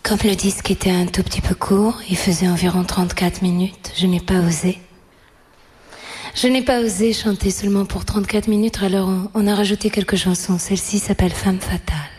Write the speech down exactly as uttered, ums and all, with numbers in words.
Comme le disque était un tout petit peu court, il faisait environ trente-quatre minutes, je n'ai pas osé. Je n'ai pas osé chanter seulement pour trente-quatre minutes, alors on, on a rajouté quelques chansons. Celle-ci s'appelle Femme Fatale.